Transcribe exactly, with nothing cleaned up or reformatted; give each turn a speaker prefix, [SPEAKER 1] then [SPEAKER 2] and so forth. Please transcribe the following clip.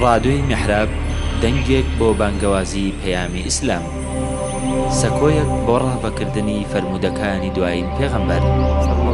[SPEAKER 1] ڕادۆی میحراب دەنگێک بۆ بانگەوازی پەیامی ئیسلام، سەکۆیەک بۆ ڕاوەکردنی فەرمودەکانی دوایین پێغەمبەر